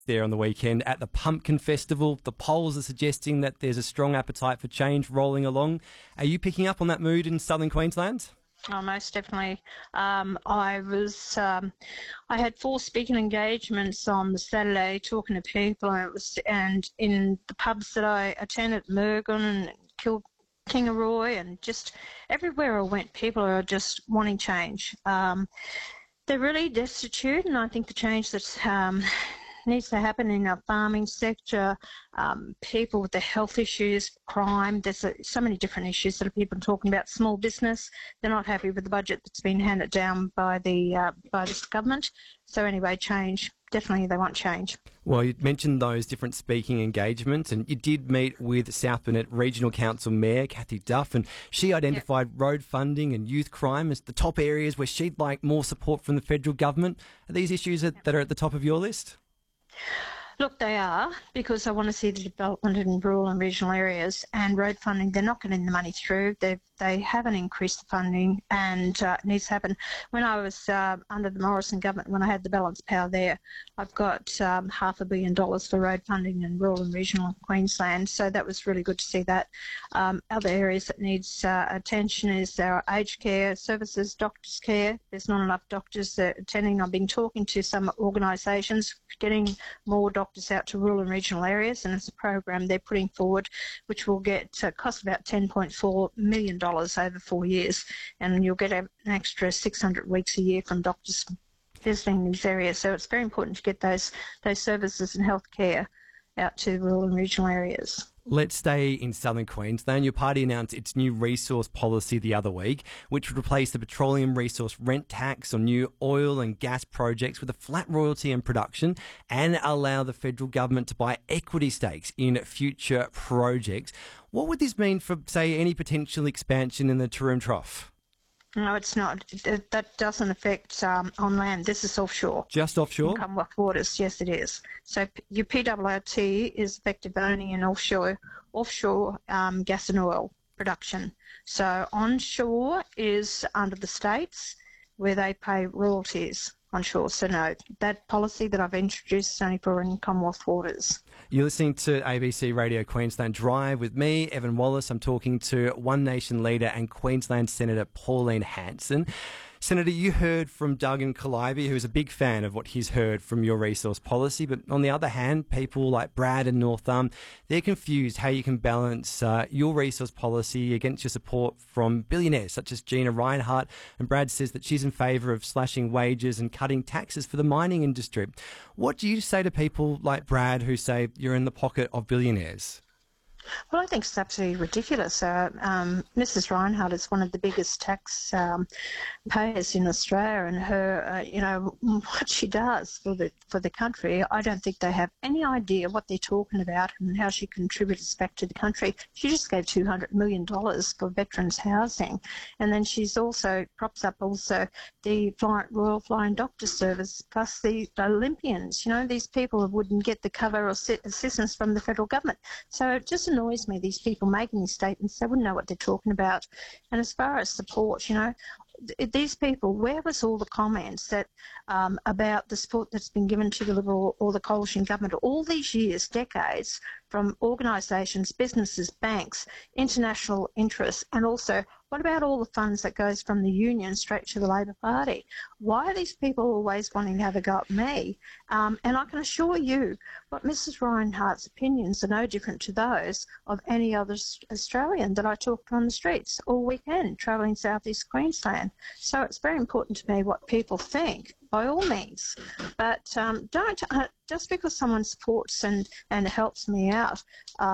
there on the weekend at the Pumpkin Festival. The polls are suggesting that there's a strong appetite for change rolling along. Are you picking up on that mood in southern Queensland? Oh, most definitely. I had 4 speaking engagements on the Saturday talking to people, and in the pubs that I attended, Murgon and Kingaroy, and just everywhere I went, people are just wanting change. They're really destitute, and I think the change that's needs to happen in our farming sector, people with their health issues, crime. There's so many different issues that people are talking about. Small business, they're not happy with the budget that's been handed down by this government. So anyway, change. Definitely they want change. Well, you mentioned those different speaking engagements, and you did meet with South Burnett Regional Council Mayor Cathy Duff, and she identified road funding and youth crime as the top areas where she'd like more support from the federal government. Are these issues that are at the top of your list? Look, they are, because I want to see the development in rural and regional areas, and road funding, they're not getting the money through. They haven't increased the funding, and it needs to happen. When I was under the Morrison government, when I had the balance power there, I've got $500 million for road funding in rural and regional Queensland, so that was really good to see that. Other areas that needs attention is our aged care services, doctors' care. There's not enough doctors attending. I've been talking to some organisations, getting more doctors out to rural and regional areas, and it's a program they're putting forward which will cost about $10.4 million over 4 years, and you'll get an extra 600 weeks a year from doctors visiting these areas. So it's very important to get those services and health care out to rural and regional areas. Let's stay in southern Queensland. Your party announced its new resource policy the other week, which would replace the petroleum resource rent tax on new oil and gas projects with a flat royalty and production, and allow the federal government to buy equity stakes in future projects. What would this mean for, say, any potential expansion in the Taroom Trough? No, it's not. That doesn't affect on land. This is offshore. Just offshore? In Commonwealth waters, yes, it is. So your PRRT is effective only in offshore gas and oil production. So onshore is under the states where they pay royalties onshore. So no, that policy that I've introduced is only for in Commonwealth waters. You're listening to ABC Radio Queensland Drive with me, Evan Wallace. I'm talking to One Nation leader and Queensland Senator Pauline Hanson. Senator, you heard from Doug in Calliope, who is a big fan of what he's heard from your resource policy. But on the other hand, people like Brad and North they're confused how you can balance your resource policy against your support from billionaires such as Gina Rinehart. And Brad says that she's in favour of slashing wages and cutting taxes for the mining industry. What do you say to people like Brad who say you're in the pocket of billionaires? Well, I think it's absolutely ridiculous. Mrs. Rinehart is one of the biggest tax payers in Australia, and her, what she does for the country, I don't think they have any idea what they're talking about and how she contributes back to the country. She just gave $200 million for veterans housing, and then she's also props up the Royal Flying Doctor Service, plus the Olympians. These people wouldn't get the cover or assistance from the federal government. So it just annoys me, these people making these statements. They wouldn't know what they're talking about. And as far as support, these people, where was all the comments that about the support that's been given to the Liberal or the coalition government all these years, decades, from organisations, businesses, banks, international interests, and also what about all the funds that goes from the union straight to the Labor Party? Why are these people always wanting to have a go at me? And I can assure you, what Mrs. Rinehart's opinions are no different to those of any other Australian that I talk to on the streets all weekend, travelling southeast Queensland. So it's very important to me what people think, by all means. But don't just because someone supports and helps me out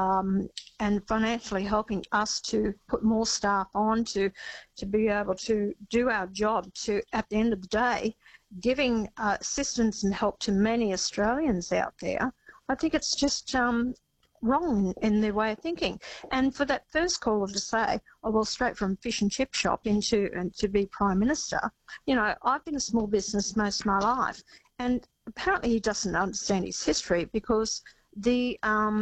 and financially helping us to put more staff on to be able to do our job, to at the end of the day giving assistance and help to many Australians out there, I think it's just wrong in their way of thinking. And for that first caller to say, oh, well, straight from fish and chip shop to be Prime Minister, I've been a small business most of my life. And apparently he doesn't understand his history, because the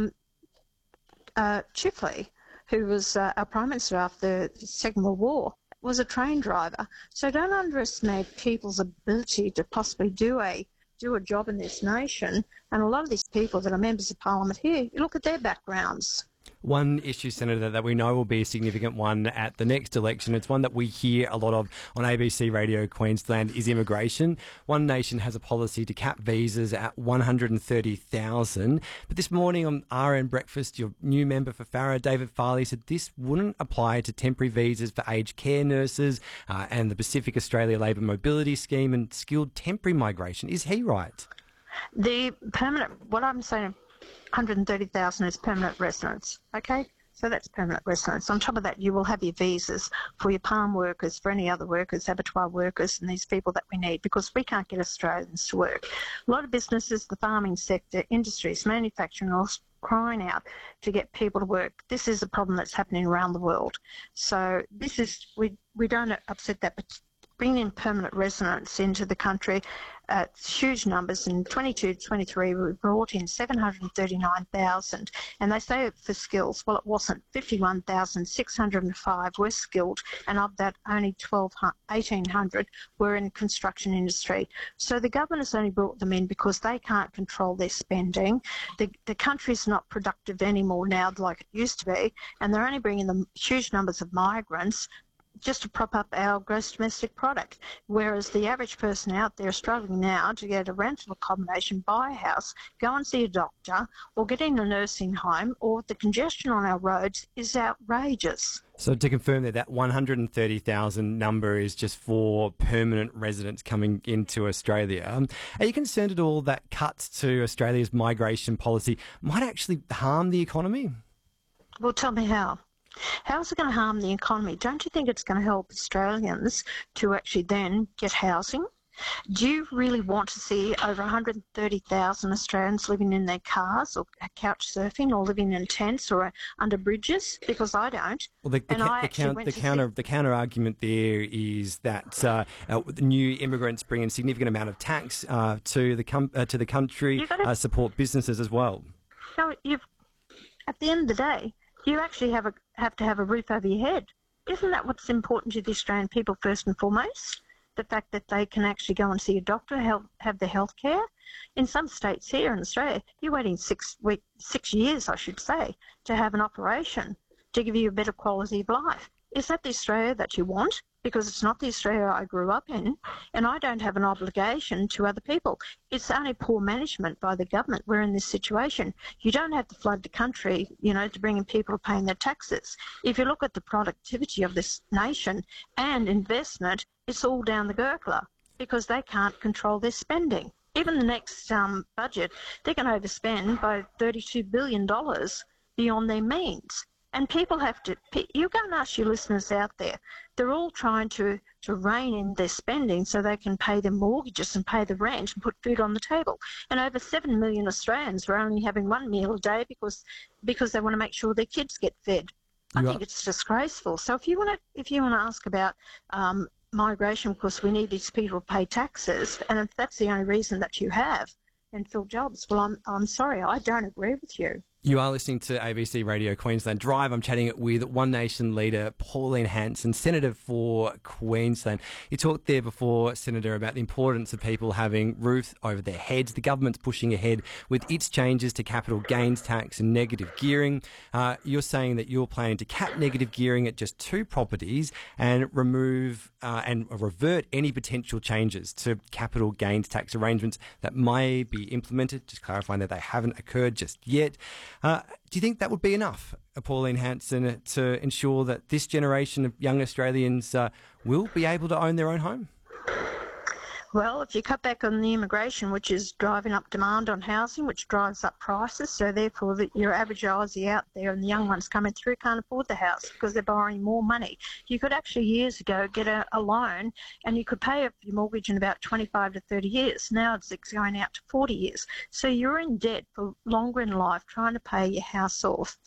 Chifley, who was our Prime Minister after the Second World War, was a train driver. So don't underestimate people's ability to possibly do a do a job in this nation. And a lot of these people that are members of parliament here, you look at their backgrounds. One issue, Senator, that we know will be a significant one at the next election, it's one that we hear a lot of on ABC Radio Queensland, is immigration. One Nation has a policy to cap visas at 130,000. But this morning on RN Breakfast, your new member for Farrer, David Farley, said this wouldn't apply to temporary visas for aged care nurses and the Pacific Australia Labour Mobility Scheme and skilled temporary migration. Is he right? The permanent, what I'm saying, 130,000 is permanent residents, okay? So that's permanent residents. On top of that, you will have your visas for your farm workers, for any other workers, abattoir workers, and these people that we need, because we can't get Australians to work. A lot of businesses, the farming sector, industries, manufacturing, are crying out to get people to work. This is a problem that's happening around the world. So this is, we don't upset that, but bringing in permanent residents into the country at huge numbers. In 22-23, we brought in 739,000, and they say for skills. Well, it wasn't. 51,605 were skilled, and of that, only 1,800 were in construction industry. So the government has only brought them in because they can't control their spending. The country's not productive anymore now like it used to be, and they're only bringing them huge numbers of migrants just to prop up our gross domestic product, whereas the average person out there is struggling now to get a rental accommodation, buy a house, go and see a doctor, or get in a nursing home, or the congestion on our roads is outrageous. So to confirm that 130,000 number is just for permanent residents coming into Australia. Are you concerned at all that cuts to Australia's migration policy might actually harm the economy? Well, tell me how. How is it going to harm the economy? Don't you think it's going to help Australians to actually then get housing? Do you really want to see over 130,000 Australians living in their cars or couch surfing or living in tents or under bridges? Because I don't. Well, the counter argument there is that new immigrants bring in a significant amount of tax to the country, support businesses as well. No, at the end of the day, you actually have to have a roof over your head. Isn't that what's important to the Australian people first and foremost? The fact that they can actually go and see a doctor, have their health care. In some states here in Australia, you're waiting 6 years, I should say, to have an operation to give you a better quality of life. Is that the Australia that you want? Because it's not the Australia I grew up in, and I don't have an obligation to other people. It's only poor management by the government. We're in this situation. You don't have to flood the country, to bring in people paying their taxes. If you look at the productivity of this nation and investment, it's all down the gurgler because they can't control their spending. Even the next budget, they're going to overspend by $32 billion beyond their means. And people have to, you go and ask your listeners out there, they're all trying to rein in their spending so they can pay their mortgages and pay the rent and put food on the table. And over 7 million Australians are only having one meal a day because they want to make sure their kids get fed. I think it's disgraceful. So if you want to ask about migration, because we need these people to pay taxes, and if that's the only reason that you have and fill jobs, well, I'm sorry, I don't agree with you. You are listening to ABC Radio Queensland Drive. I'm chatting with One Nation leader Pauline Hanson, Senator for Queensland. You talked there before, Senator, about the importance of people having roofs over their heads. The government's pushing ahead with its changes to capital gains tax and negative gearing. You're saying that you're planning to cap negative gearing at just 2 properties and remove and revert any potential changes to capital gains tax arrangements that may be implemented, just clarifying that they haven't occurred just yet. Do you think that would be enough, Pauline Hanson, to ensure that this generation of young Australians will be able to own their own home? Well, if you cut back on the immigration, which is driving up demand on housing, which drives up prices, so therefore your average Aussie out there and the young ones coming through can't afford the house because they're borrowing more money. You could actually years ago get a loan and you could pay off your mortgage in about 25 to 30 years. Now it's going out to 40 years. So you're in debt for longer in life trying to pay your house off.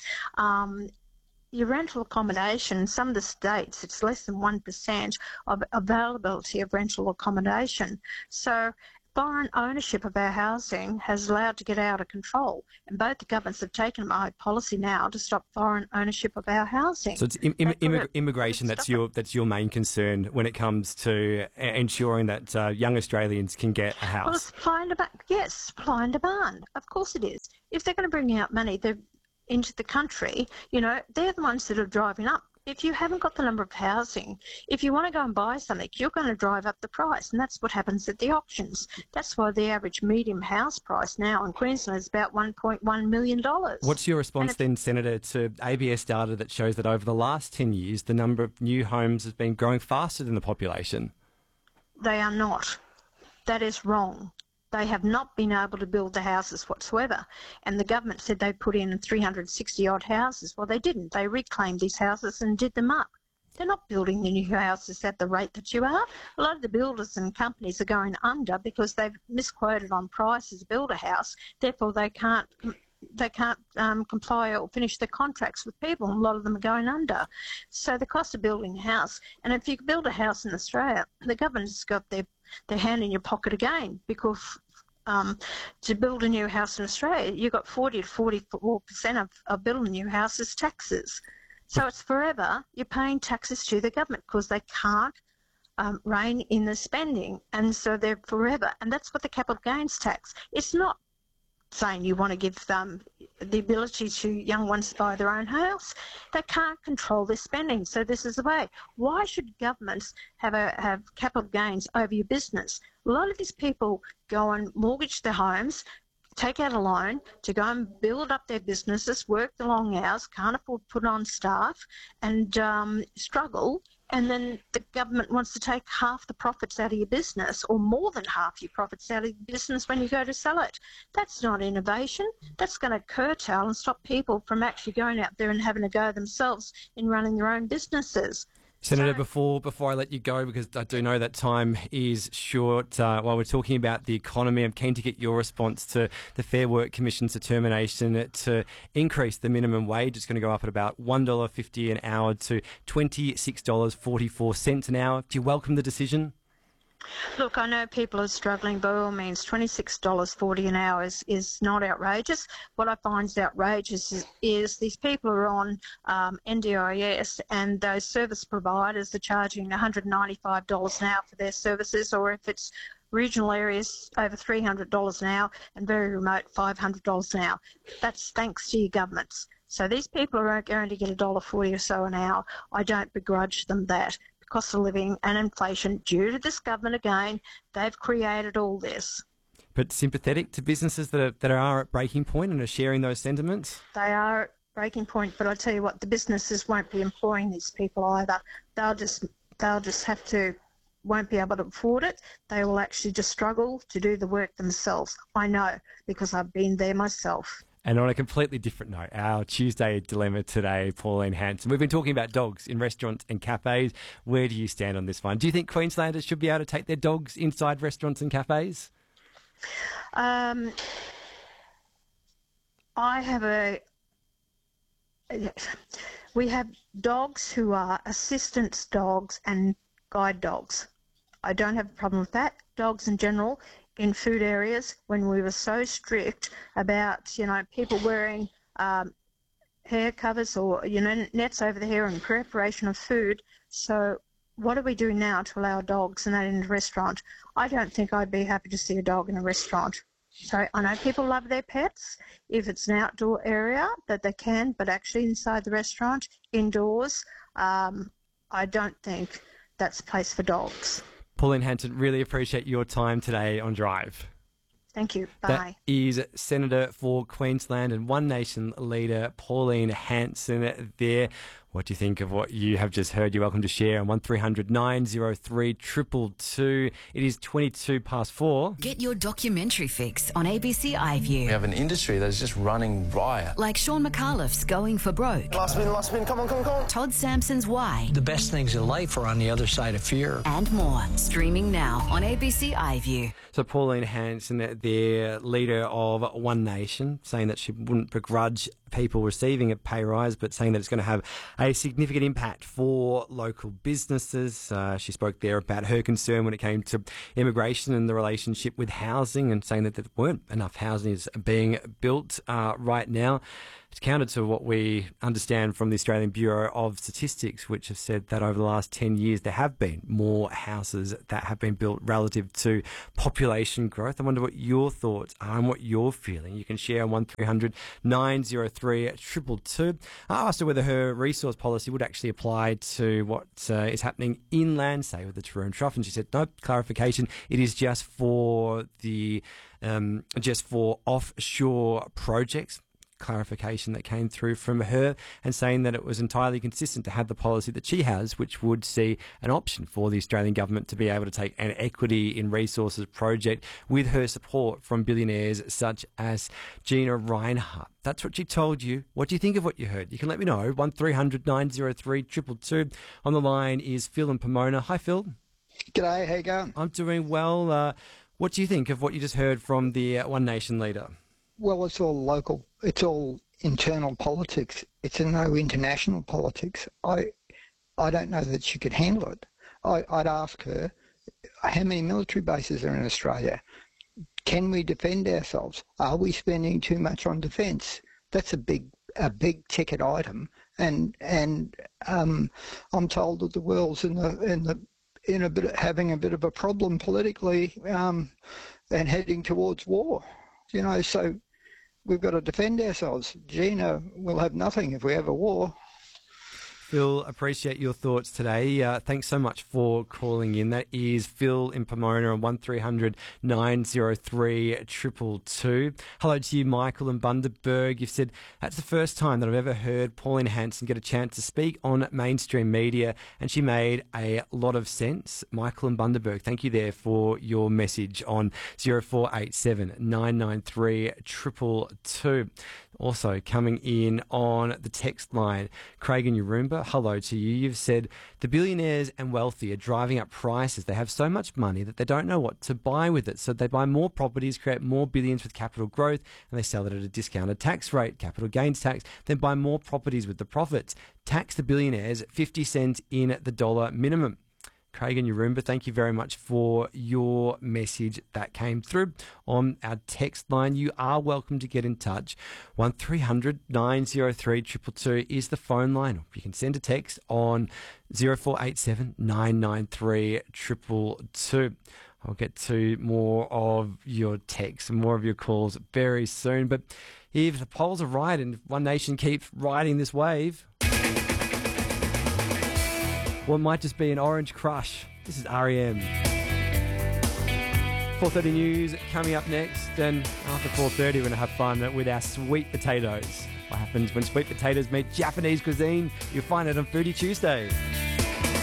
Your rental accommodation, some of the states, it's less than 1% of availability of rental accommodation. So foreign ownership of our housing has allowed to get out of control, and both the governments have taken my policy now to stop foreign ownership of our housing. So it's immigration that's your main concern when it comes to ensuring that young Australians can get a house. Well, it's supply and demand. Yes, supply and demand. Of course it is. If they're going to bring out money into the country, they're the ones that are driving up. If you haven't got the number of housing, if you want to go and buy something, you're going to drive up the price, and that's what happens at the auctions. That's why the average medium house price now in Queensland is about $1.1 million. What's your response then, Senator, to ABS data that shows that over the last 10 years, the number of new homes has been growing faster than the population? They are not. That is wrong. They have not been able to build the houses whatsoever. And the government said they put in 360-odd houses. Well, they didn't. They reclaimed these houses and did them up. They're not building the new houses at the rate that you are. A lot of the builders and companies are going under because they've misquoted on prices to build a house. Therefore, they can't comply or finish their contracts with people, and a lot of them are going under. So the cost of building a house, and if you build a house in Australia, the government's got their hand in your pocket again, because to build a new house in Australia, you've got 40 to 44% of building a new house is taxes. So it's forever you're paying taxes to the government because they can't rein in the spending, and so they're forever. And that's what the capital gains tax. It's not saying you want to give them the ability to young ones to buy their own house. They can't control their spending, so this is the way. Why should governments have capital gains over your business? A lot of these people go and mortgage their homes, take out a loan to go and build up their businesses, work the long hours, can't afford to put on staff, and struggle. And then the government wants to take half the profits out of your business, or more than half your profits out of your business when you go to sell it. That's not innovation. That's going to curtail and stop people from actually going out there and having a go themselves in running their own businesses. Senator, before I let you go, because I do know that time is short, while we're talking about the economy, I'm keen to get your response to the Fair Work Commission's determination to increase the minimum wage. It's going to go up at about $1.50 an hour to $26.44 an hour. Do you welcome the decision? Look, I know people are struggling. By all means, $26.40 an hour is not outrageous. What I find is outrageous is these people are on NDIS, and those service providers are charging $195 an hour for their services, or if it's regional areas, over $300 an hour, and very remote, $500 an hour. That's thanks to your governments. So these people are going to get $1.40 or so an hour. I don't begrudge them that. Cost of living and inflation due to this government again, they've created all this. But sympathetic to businesses that are at breaking point and are sharing those sentiments? They are at breaking point, but I tell you what, the businesses won't be employing these people either. They'll just won't be able to afford it. They will actually just struggle to do the work themselves. I know, because I've been there myself. And on a completely different note, our Tuesday dilemma today, Pauline Hanson. We've been talking about dogs in restaurants and cafes. Where do you stand on this one? Do you think Queenslanders should be able to take their dogs inside restaurants and cafes? We have dogs who are assistance dogs and guide dogs. I don't have a problem with that. Dogs in general, in food areas, when we were so strict about, people wearing hair covers or, nets over the hair in preparation of food. So what are we doing now to allow dogs and that in a restaurant? I don't think I'd be happy to see a dog in a restaurant. So I know people love their pets. If it's an outdoor area that they can, but actually inside the restaurant, indoors, I don't think that's a place for dogs. Pauline Hanson, really appreciate your time today on Drive. Thank you. Bye. That is Senator for Queensland and One Nation leader Pauline Hanson there. What do you think of what you have just heard? You're welcome to share on 1300 903 222. It is 4:22. Get your documentary fix on ABC iView. We have an industry that is just running riot. Like Sean McAuliffe's Going for Broke. Last spin, come on. Todd Sampson's Why. The best things in life are on the other side of fear. And more. Streaming now on ABC iView. So Pauline Hanson, the leader of One Nation, saying that she wouldn't begrudge people receiving a pay rise, but saying that it's going to have a significant impact for local businesses. She spoke there about her concern when it came to immigration and the relationship with housing, and saying that there weren't enough houses being built right now. It's counter to what we understand from the Australian Bureau of Statistics, which have said that over the last 10 years there have been more houses that have been built relative to population growth. I wonder what your thoughts are and what you're feeling. You can share on 1300 903 222. I asked her whether her resource policy would actually apply to what is happening inland, say with the Taroom Trough, and she said, no, clarification, it is just for the offshore projects. Clarification that came through from her, and saying that it was entirely consistent to have the policy that she has, which would see an option for the Australian government to be able to take an equity in resources project with her support from billionaires such as Gina Rinehart. That's what she told you. What do you think of what you heard? You can let me know. 1300 903 222. On the line is Phil in Pomona. Hi, Phil. G'day, how you going? I'm doing well. What do you think of what you just heard from the One Nation leader? Well, it's all local. It's all internal politics. It's no international politics. I don't know that she could handle it. I'd ask her, how many military bases are in Australia? Can we defend ourselves? Are we spending too much on defence? That's a big ticket item. And I'm told that the world's having a bit of a problem politically, and heading towards war. You know, so we've got to defend ourselves. Gina will have nothing if we have a war. Phil, appreciate your thoughts today. Thanks so much for calling in. That is Phil in Pomona on 1300 903 222. Hello to you, Michael in Bundaberg. You've said, that's the first time that I've ever heard Pauline Hanson get a chance to speak on mainstream media, and she made a lot of sense. Michael in Bundaberg, thank you there for your message on 0487 993 222. Also coming in on the text line, Craig in Yaroomba, hello to you. You've said the billionaires and wealthy are driving up prices. They have so much money that they don't know what to buy with it. So they buy more properties, create more billions with capital growth, and they sell it at a discounted tax rate, capital gains tax, then buy more properties with the profits. Tax the billionaires 50 cents in the dollar minimum. Craig and Yaroomba, thank you very much for your message that came through on our text line. You are welcome to get in touch. 1300 903 222 is the phone line. You can send a text on 0487 993 222. I'll get to more of your texts and more of your calls very soon. But if the polls are right and One Nation keeps riding this wave, well, it might just be an orange crush. This is REM. 4:30 news coming up next, and after 4:30 we're going to have fun with our sweet potatoes. What happens when sweet potatoes meet Japanese cuisine? You'll find it on Foodie Tuesday.